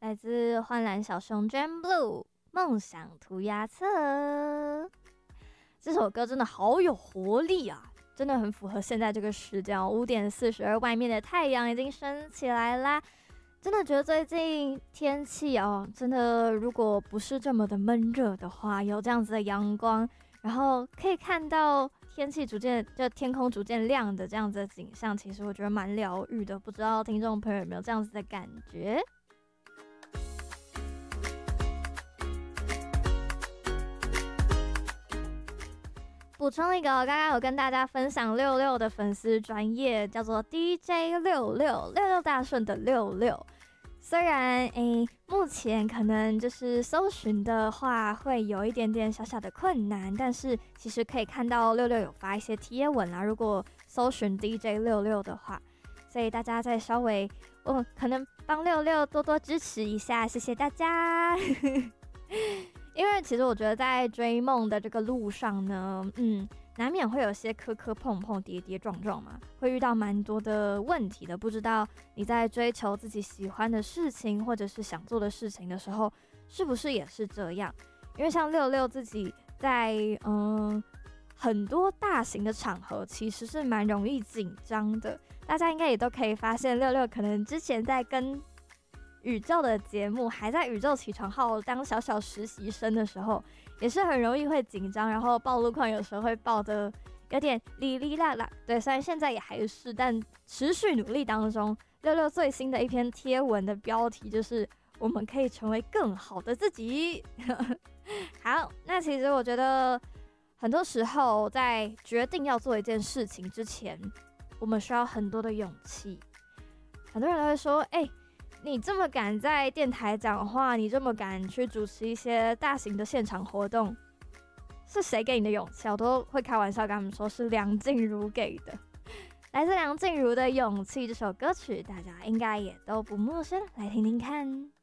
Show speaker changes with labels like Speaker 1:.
Speaker 1: 来自幻蓝小熊 Jam Blue 梦想涂鸦册。这首歌真的好有活力啊，真的很符合现在这个时间哦。5点42，外面的太阳已经升起来啦。真的觉得最近天气哦，真的如果不是这么的闷热的话，有这样子的阳光，然后可以看到天空逐渐亮的这样子的景象，其实我觉得蛮疗愈的。不知道听众朋友有没有这样子的感觉？补充一个，刚刚有跟大家分享66的粉丝专页，叫做 DJ66大顺的66。虽然目前可能就是搜寻的话会有一点点小小的困难，但是其实可以看到66有发一些贴文啦。如果搜寻 DJ66的话，所以大家再稍微可能帮66多多支持一下，谢谢大家。因为其实我觉得在追梦的这个路上呢，难免会有些磕磕碰碰、跌跌撞撞嘛，会遇到蛮多的问题的。不知道你在追求自己喜欢的事情或者是想做的事情的时候，是不是也是这样？因为像66自己在很多大型的场合其实是蛮容易紧张的，大家应该也都可以发现66可能之前在跟宇宙的节目还在宇宙起床号当小小实习生的时候，也是很容易会紧张，然后报路况有时候会报得有点哩哩啦啦。对，虽然现在也还是，但持续努力当中。66最新的一篇贴文的标题就是我们可以成为更好的自己。好，那其实我觉得很多时候在决定要做一件事情之前，我们需要很多的勇气。很多人都会说你这么敢在电台讲话，你这么敢去主持一些大型的现场活动，是谁给你的勇气？我都会开玩笑跟他们说是梁静茹给的。来自梁静茹的《勇气》这首歌曲，大家应该也都不陌生，来听听看。